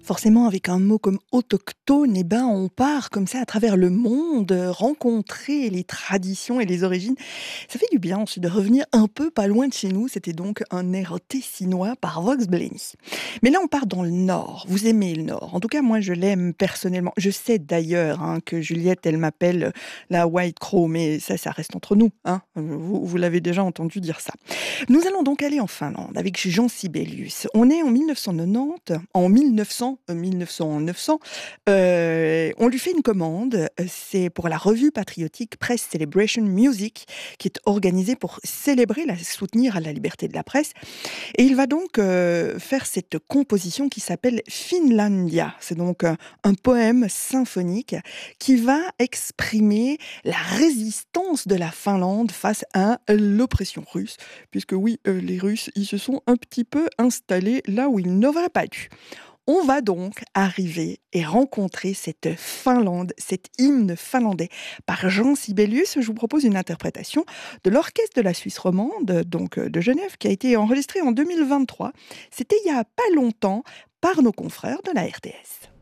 Forcément, avec un mot comme autochtone, eh ben, on part comme ça à travers le monde, rencontrer les traditions et les origines. Ça fait du bien ensuite de revenir un peu pas loin de chez nous. C'était donc un air tessinois par Vox Blenny. Mais là, on part dans le Nord. Vous aimez le Nord. En tout cas, moi, je l'aime personnellement. Je sais d'ailleurs que Juliette, elle m'appelle la White Crow, mais ça reste entre nous. Vous l'avez déjà entendu dire ça. Nous allons donc aller en Finlande avec Jean Sibelius. On est en 1990, en 900, on lui fait une commande. C'est pour la revue patriotique Press Celebration Music, qui est organisée pour célébrer, soutenir à la liberté de la presse. Et il va donc faire cette composition qui s'appelle Finlandia. C'est donc un poème symphonique qui va exprimer la résistance de la Finlande face à l'oppression russe. Puisque oui, les Russes, ils se sont un petit peu installés là où ils n'auraient pas dû. On va donc arriver et rencontrer cette Finlande, cet hymne finlandais par Jean Sibelius. Je vous propose une interprétation de l'Orchestre de la Suisse romande, donc de Genève, qui a été enregistrée en 2023. C'était il y a pas longtemps par nos confrères de la RTS.